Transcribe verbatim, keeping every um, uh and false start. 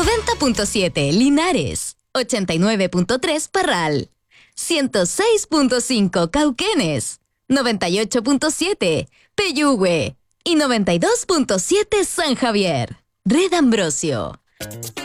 noventa punto siete Linares, ochenta y nueve punto tres Parral, ciento seis punto cinco Cauquenes, noventa y ocho punto siete Peyúgue y noventa y dos punto siete San Javier. Red Ambrosio.